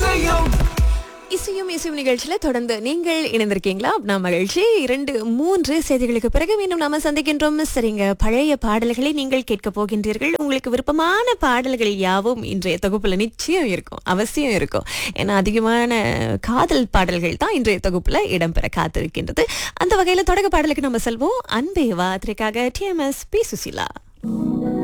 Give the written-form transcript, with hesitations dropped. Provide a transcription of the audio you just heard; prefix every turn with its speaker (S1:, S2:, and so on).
S1: இசையும் இசையும் நிகழ்ச்சியில தொடர்ந்து நீங்கள் இணைந்திருக்கீங்களா? நான் மகிழ்ச்சி. 2-3 செய்திகளுக்கு பிறகு மீண்டும் நாம சந்திக்கின்றோம். சரிங்க, பழைய பாடல்களை நீங்கள் கேட்க போகின்றீர்கள். உங்களுக்கு விருப்பமான பாடல்கள் யாவும் இன்றைய தொகுப்புல நிச்சயம் இருக்கும், அவசியம் இருக்கும். ஏன்னா அதிகமான காதல் பாடல்கள் தான் இன்றைய தொகுப்புல இடம்பெற காத்திருக்கின்றது. அந்த வகையில தொடக்க பாடலுக்கு நம்ம செல்வோம். அன்பே வா திரைக்காக TMS பி சுசிலா.